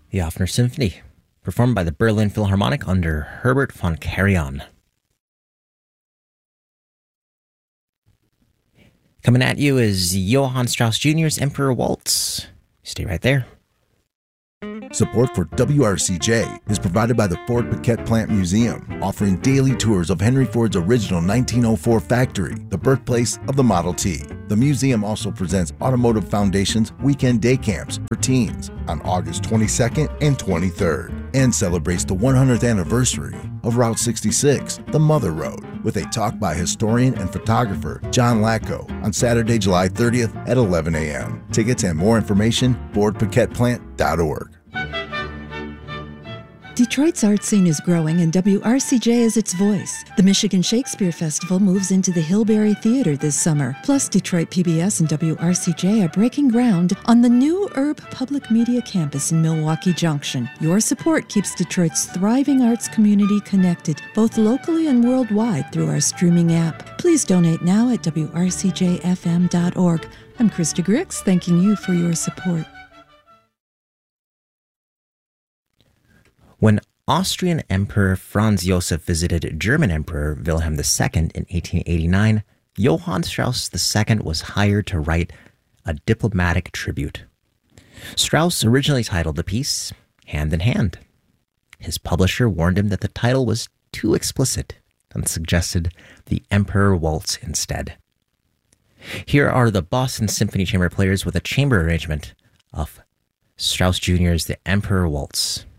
the Offner Symphony, performed by the Berlin Philharmonic under Herbert von Karajan. Coming at you is Johann Strauss Jr.'s Emperor Waltz. Stay right there. Support for WRCJ is provided by the Ford Piquette Plant Museum, offering daily tours of Henry Ford's original 1904 factory, the birthplace of the Model T. The museum also presents Automotive Foundation's weekend day camps for teens on August 22nd and 23rd, and celebrates the 100th anniversary of Route 66, the Mother Road, with a talk by historian and photographer John Lacko on Saturday, July 30th at 11 a.m. Tickets and more information, FordPiquettePlant.org. Detroit's art scene is growing and WRCJ is its voice. The Michigan Shakespeare Festival moves into the Hillberry Theater this summer. Plus, Detroit PBS and WRCJ are breaking ground on the new Herb Public Media campus in Milwaukee Junction. Your support keeps Detroit's thriving arts community connected, both locally and worldwide, through our streaming app. Please donate now at WRCJFM.org. I'm Krista Grix, thanking you for your support. When Austrian Emperor Franz Josef visited German Emperor Wilhelm II in 1889, Johann Strauss II was hired to write a diplomatic tribute. Strauss originally titled the piece Hand in Hand. His publisher warned him that the title was too explicit and suggested the Emperor Waltz instead. Here are the Boston Symphony Chamber Players with a chamber arrangement of Strauss Jr.'s The Emperor Waltz.